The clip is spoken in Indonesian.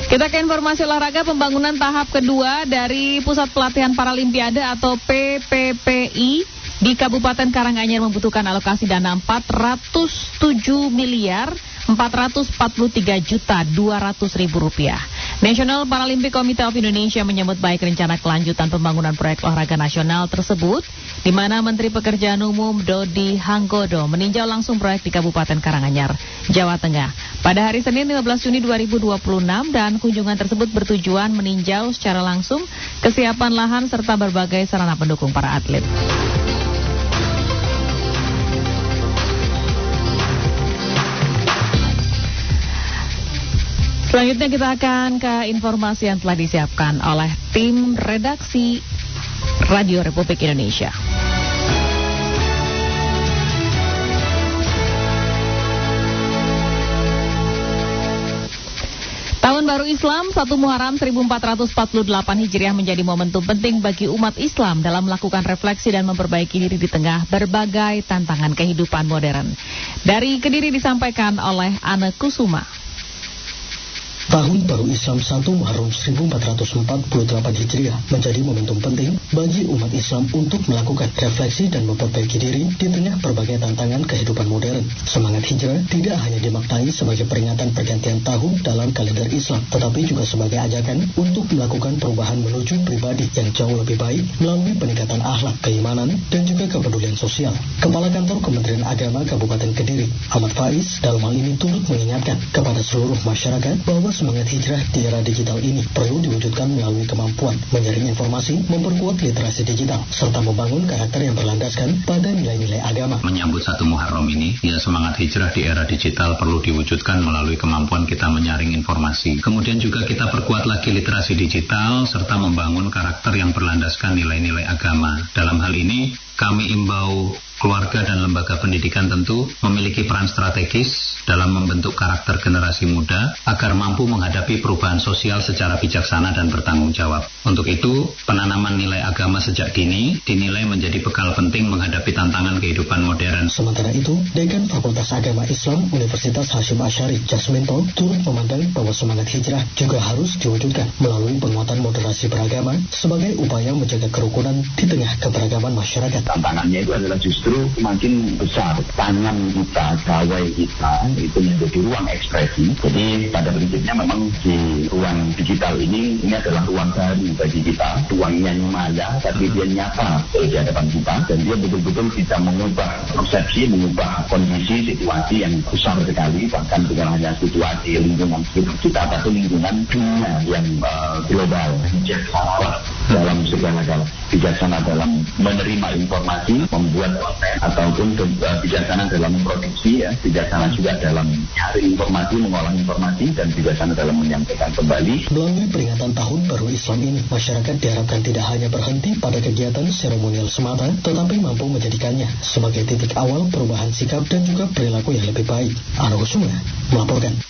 Kita ke informasi olahraga. Pembangunan tahap kedua dari Pusat Pelatihan Paralimpiade atau PPPI di Kabupaten Karanganyar membutuhkan alokasi dana 407 miliar 443 juta 200 ribu rupiah. National Paralympic Committee of Indonesia menyambut baik rencana kelanjutan pembangunan proyek olahraga nasional tersebut, di mana Menteri Pekerjaan Umum Dodi Hanggodo meninjau langsung proyek di Kabupaten Karanganyar, Jawa Tengah pada hari Senin 15 Juni 2026, dan kunjungan tersebut bertujuan meninjau secara langsung kesiapan lahan serta berbagai sarana pendukung para atlet. Selanjutnya kita akan ke informasi yang telah disiapkan oleh tim redaksi Radio Republik Indonesia. Tahun Baru Islam 1 Muharram 1448 Hijriah menjadi momentum penting bagi umat Islam dalam melakukan refleksi dan memperbaiki diri di tengah berbagai tantangan kehidupan modern. Dari Kediri disampaikan oleh Anne Kusuma. Tahun Baru Islam 1 Muharram 1448 Hijriah menjadi momentum penting bagi umat Islam untuk melakukan refleksi dan memperbaiki diri di tengah berbagai tantangan kehidupan modern. Semangat hijrah tidak hanya dimaknai sebagai peringatan pergantian tahun dalam kalender Islam, tetapi juga sebagai ajakan untuk melakukan perubahan menuju pribadi yang jauh lebih baik melalui peningkatan akhlak, keimanan, dan juga kepedulian sosial. Kepala Kantor Kementerian Agama Kabupaten Kediri, Ahmad Faiz, dalam hal ini turut mengingatkan kepada seluruh masyarakat bahwa semangat hijrah di era digital ini perlu diwujudkan melalui kemampuan menyaring informasi, memperkuat literasi digital, serta membangun karakter yang berlandaskan pada nilai-nilai agama. Menyambut 1 Muharram ini, semangat hijrah di era digital perlu diwujudkan melalui kemampuan kita menyaring informasi. Kemudian juga kita perkuat lagi literasi digital, serta membangun karakter yang berlandaskan nilai-nilai agama. Dalam hal ini, kami imbau keluarga dan lembaga pendidikan tentu memiliki peran strategis dalam membentuk karakter generasi muda agar mampu menghadapi perubahan sosial secara bijaksana dan bertanggung jawab. Untuk itu, penanaman nilai agama sejak dini dinilai menjadi bekal penting menghadapi tantangan kehidupan modern. Sementara itu, Dekan Fakultas Agama Islam Universitas Hasyim Asy'ari, Jasminto, turut memandang bahwa semangat hijrah juga harus diwujudkan melalui penguatan moderasi beragama sebagai upaya menjaga kerukunan di tengah keberagaman masyarakat. Tantangannya itu adalah justru makin besar. Tangan kita, gawai kita itu menjadi ruang ekspresi. Jadi pada prinsipnya memang di ruang digital ini adalah ruang baru bagi kita. Ruangnya maya, tapi dia nyata di hadapan kita, dan dia betul-betul bisa mengubah persepsi, mengubah kondisi, situasi yang besar sekali, bahkan bukan hanya situasi lingkungan kita, tapi lingkungan dunia yang global, bijaksana dalam segala galanya, bijaksana dalam menerima informasi, membuat konten, ataupun bijaksana dalam memproduksi, bijaksana juga dalam mencari informasi, mengolah informasi, dan bijaksana dalam menyampaikan kembali. Melalui peringatan Tahun Baru Islam ini, masyarakat diharapkan tidak hanya berhenti pada kegiatan seremonial semata, tetapi mampu menjadikannya sebagai titik awal perubahan sikap dan juga perilaku yang lebih baik. Anne Kusuma melaporkan.